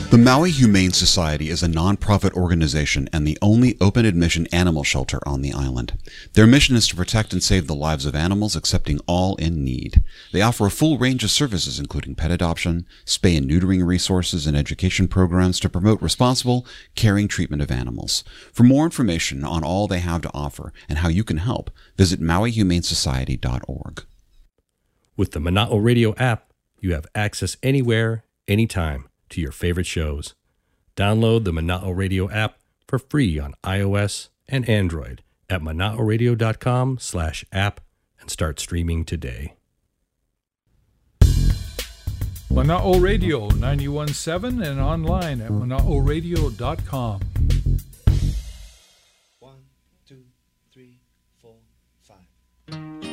The Maui Humane Society is a nonprofit organization and the only open admission animal shelter on the island. Their mission is to protect and save the lives of animals, accepting all in need. They offer a full range of services, including pet adoption, spay and neutering resources, and education programs to promote responsible, caring treatment of animals. For more information on all they have to offer and how you can help, visit MauiHumaneSociety.org. With the Mana'o Radio app, you have access anywhere, anytime, to your favorite shows. Download the Mana'o Radio app for free on iOS and Android at mana'oradio.com/app and start streaming today. Mana'o Radio 91.7 and online at mana'oradio.com. 1, 2, 3, 4, 5.